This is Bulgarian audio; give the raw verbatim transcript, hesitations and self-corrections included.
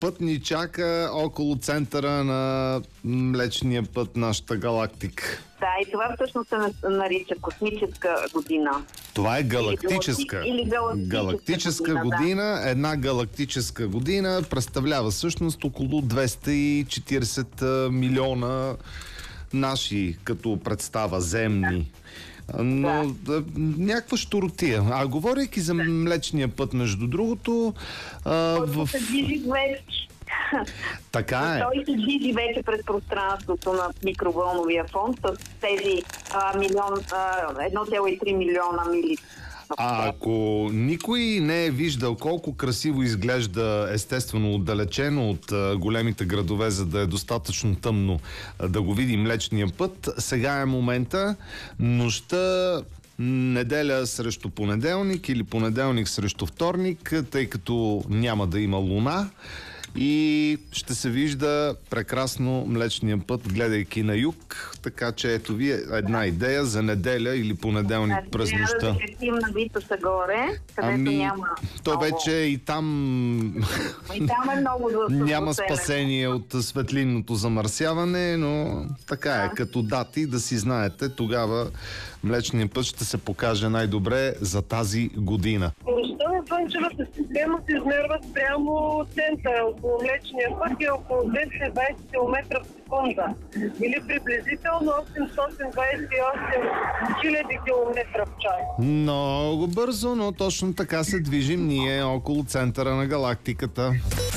Път ни чака около центъра на Млечния път, нашата галактика. Да, и това всъщност се нарича космическа година. Това е галактическа. Или галактическа, галактическа година. година да. Една галактическа година представлява всъщност около двеста и четиридесет милиона наши, като представа земни. Но да. някаква щуротия. А говорейки за Млечния път, между другото... А, в... се движи вече. Така е. Той се движи вече през пространството на микровълновия фонд с тези а, милион, а, едно цяло и три милиона мили. А ако никой не е виждал колко красиво изглежда, естествено отдалечено от а, големите градове, за да е достатъчно тъмно а, да го види Млечния път, сега е момента. Нощта неделя срещу понеделник или понеделник срещу вторник, тъй като няма да има луна, и ще се вижда прекрасно Млечния път, гледайки на юг. Така че ето ви една идея за неделя или понеделник да, през нощта. Да закрепим на Витоса горе, където ами, няма то много... вече и там, и там е много да няма спасение от светлинното замърсяване, но така е, да. Като дати да си знаете, тогава Млечният път ще се покаже най-добре за тази година. Скоростта на Слънчевата система се измерва спрямо центъра. Около Млечния път е около двеста и двадесет километра в секунда. Или приблизително осемстотин двадесет и осем хиляди километра в час. Много бързо, но точно така се движим ние около центъра на галактиката.